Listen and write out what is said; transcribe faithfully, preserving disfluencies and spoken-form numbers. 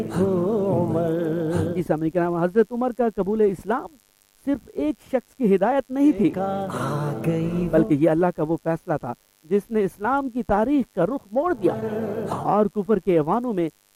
जी सामने के नाम, हजरत उमर का कबूल इस्लाम सिर्फ एक शख्स की हिदायत नहीं थी, बल्कि ये अल्लाह का वो फैसला था जिसने इस्लाम की तारीख का रुख मोड़ दिया और कुफर के ऐवानों में